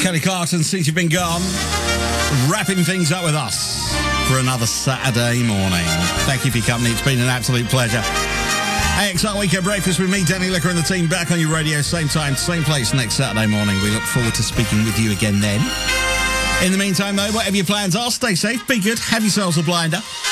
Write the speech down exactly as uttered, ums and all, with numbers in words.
Kelly Clarkson, Since You've Been Gone, wrapping things up with us for another Saturday morning. Thank you for your company. It's been an absolute pleasure. A X R Weekend Breakfast with me, Danny Licker, and the team back on your radio, same time, same place next Saturday morning. We look forward to speaking with you again then. In the meantime, though, whatever your plans are, stay safe, be good, have yourselves a blinder.